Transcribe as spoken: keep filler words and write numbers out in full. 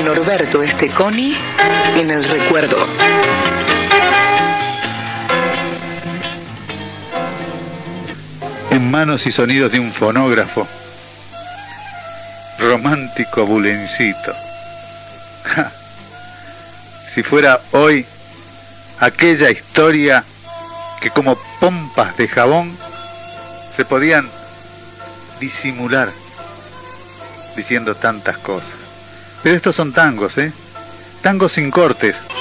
con Norberto Esteconi en el recuerdo. En manos y sonidos de un fonógrafo, romántico bulencito. Ja. Si fuera hoy aquella historia que como pompas de jabón se podían disimular diciendo tantas cosas. Pero estos son tangos, ¿eh? Tangos sin cortes.